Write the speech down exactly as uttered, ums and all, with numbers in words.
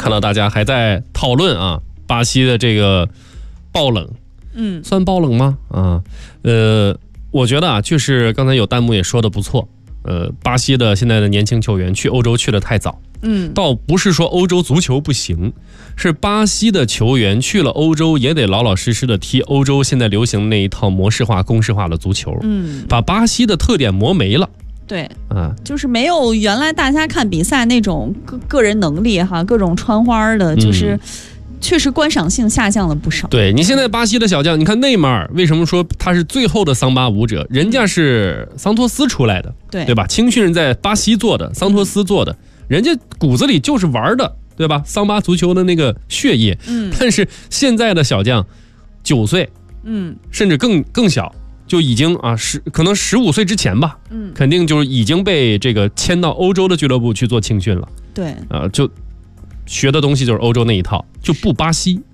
看到大家还在讨论啊，巴西的这个爆冷， 嗯， 算爆冷吗？啊，呃，我觉得啊，就是刚才有弹幕也说的不错，呃，巴西的现在的年轻球员去欧洲去的太早， 嗯， 倒不是说欧洲足球不行，是巴西的球员去了欧洲也得老老实实的踢欧洲现在流行那一套模式化、公式化的足球， 嗯， 把巴西的特点磨没了。 对， 啊， 就是没有原来大家看比赛那种个个人能力哈，各种穿花的，就是。嗯，确实观赏性下降了不少。 对，你现在巴西的小将，你看内马尔，为什么说他是最后的桑巴舞者？人家是桑托斯出来的， 对对吧？青训人在巴西做的，桑托斯做的，人家骨子里就是玩的，对吧？桑巴足球的那个血液。 嗯， 但是现在的小将，九岁， 嗯， 甚至更更小，就已经啊十可能十五岁之前吧， 嗯， 肯定就是已经被这个签到欧洲的俱乐部去做青训了。 对， 啊，就学的东西就是欧洲那一套，就不巴西。